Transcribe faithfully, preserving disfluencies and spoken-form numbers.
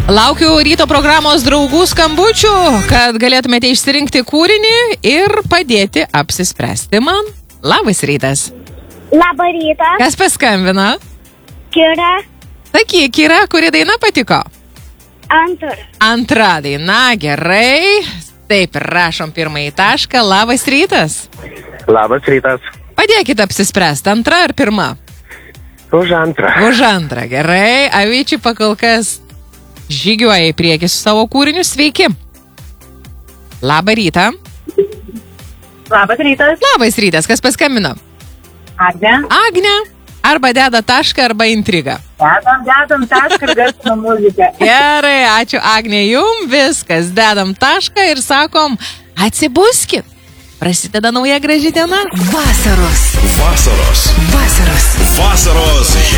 Laukiu ryto programos draugų skambučių, kad galėtumėte išsirinkti kūrinį ir padėti apsispręsti man. Labas rytas. Labą rytą. Kas paskambina? Kira. Sakyk, Kira, kuri daina patiko? Antra. Antra daina, gerai. Taip, rašom pirmąjį tašką. Labas rytas. Labas rytas. Padėkit apsispręsti, antra ar pirma? Už antrą. Už antrą, gerai. Avyčiai pakol kas žygiuoja į priekį su savo kūriniu. Sveiki. Labą rytą. Labas rytas. Labas rytas. Kas paskambino? Agne. Agne. Arba deda tašką, arba intrigą. Dedam, dedam tašką ir garsino muziką. Gerai, ačiū Agne, jum viskas. Dedam tašką ir sakom, atsibuskit. Prasideda nauja graži diena. Vasaros. Vasaros. Vasaros. Vasaros.